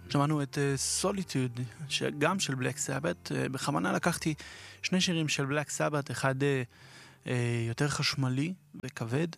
שמענו את סוליטוד, גם של בלק סבת. בכוונה לקחתי שני שירים של בלק סבת, אחד יותר חשמלי וכבד,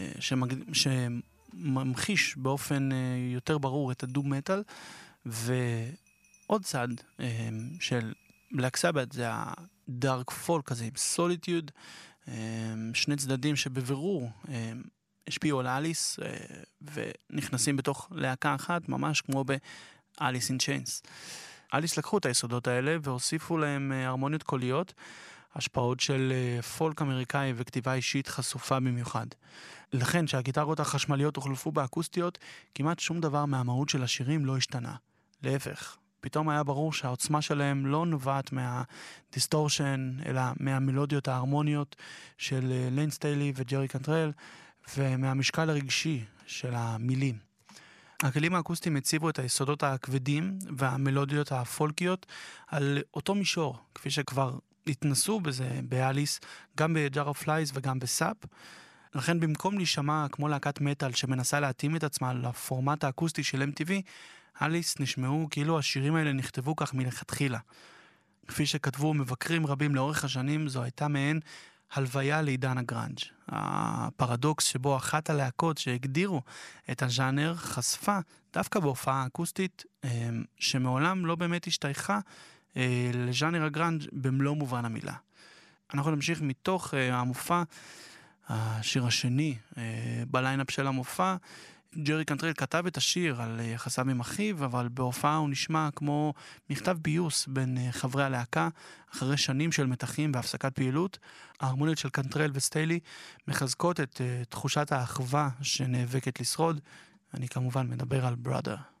שממחיש באופן יותר ברור את הדום מטל, ועוד צד של בלק סבת זה הדארק פולק הזה עם סוליטוד, שני צדדים שבבירור השפיעו על אליס ונכנסים בתוך להקה אחת, ממש כמו באליס אין צ'יינס. אליס לקחו את היסודות האלה והוסיפו להם הרמוניות קוליות, השפעות של פולק אמריקאי וכתיבה אישית חשופה במיוחד. לכן שהגיטרות החשמליות הוחלפו באקוסטיות, כמעט שום דבר מהמהות של השירים לא השתנה. להפך, פתאום היה ברור שהעוצמה שלהם לא נובעת מהדיסטורשן, אלא מהמלודיות ההרמוניות של ליין סטיילי וג'רי קנטרל, ומהמשקל הרגשי של המילים. הכלים האקוסטיים הציבו את היסודות הכבדים והמלודיות הפולקיות על אותו מישור, כפי שכבר התנסו בזה באליס, גם בג'אר אוף פלייז וגם בסאפ. לכן במקום להישמע כמו להקת מטל שמנסה להתאים את עצמה לפורמט האקוסטי של MTV, אליס נשמעו כאילו השירים האלה נכתבו כך מלכתחילה. כפי שכתבו מבקרים רבים לאורך השנים, זו הייתה מעין הלוויה לעידן הגראנג'. הפרדוקס שבו אחת הלהקות שהגדירו את הז'אנר חשפה דווקא בהופעה אקוסטית שמעולם לא באמת השתייכה לז'אנר הגראנג' במלוא מובן המילה. אנחנו נמשיך מתוך המופע, השיר השני בליינאפ של המופע. ג'רי קנטרל כתב את השיר על יחסיו עם אחיו, אבל בהופעה הוא נשמע כמו מכתב ביוס בין חברי הלהקה, אחרי שנים של מתחים והפסקת פעילות. ההרמוניות של קנטרל וסטיילי מחזקות את תחושת האחווה שנאבקת לשרוד. אני כמובן מדבר על Brother.